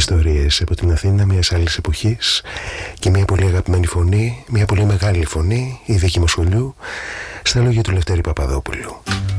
Ιστορίες από την Αθήνα μιας άλλης εποχής και μια πολύ αγαπημένη φωνή, μια πολύ μεγάλη φωνή, η Βίκη Μοσχολιού, στα λόγια του Λευτέρη Παπαδόπουλου.